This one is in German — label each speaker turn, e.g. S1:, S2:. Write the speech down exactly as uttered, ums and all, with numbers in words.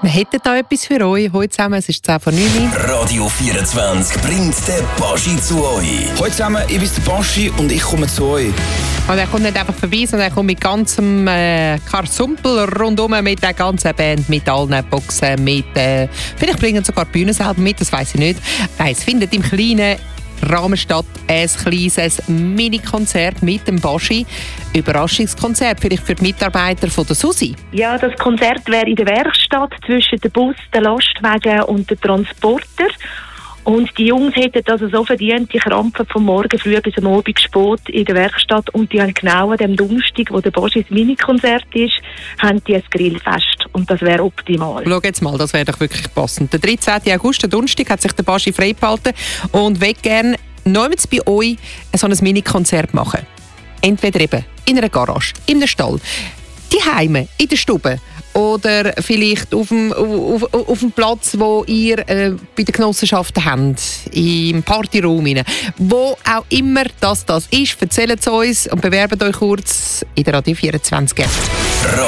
S1: Wir hätten da etwas für euch. Heute zusammen, es ist zehn vor neun.
S2: Radio vierundzwanzig bringt den Baschi zu euch.
S3: Hallo zusammen, ich bin der Baschi und ich komme zu euch.
S1: Und er kommt nicht einfach vorbei, sondern er kommt mit ganzem äh, Karsumpel rundum, mit der ganzen Band, mit allen Boxen, mit äh, vielleicht bringen sogar die Bühne selber mit, das weiss ich nicht. Nein, es findet im kleinen Rahmen statt, ein kleines Mini-Konzert mit dem Baschi. Überraschungskonzert, vielleicht für die Mitarbeiter von der Susi.
S4: Ja, das Konzert wäre in der Werkstatt zwischen dem Bus, den Lastwagen und den Transporter. Und die Jungs hätten also so verdient, die Krampfen vom Morgen früh bis am Abend spät in der Werkstatt. Und die haben genau an dem Donnerstag, wo der Baschi das Mini-Konzert ist, haben die ein Grillfest. Und das wäre optimal.
S1: Schau jetzt mal, das wäre doch wirklich passend. Der dreizehnten August, der Donnerstag, hat sich der Baschi freigehalten und will gerne noch bei euch so ein Mini-Konzert machen. Entweder eben in einer Garage, in einem Stall, die Heime, in der Stube oder vielleicht auf dem, auf, auf dem Platz, wo ihr äh, bei den Genossenschaften habt, im Partyraum rein. Wo auch immer das, das ist, erzählt es uns und bewerbt euch kurz in der Radio vierundzwanzig.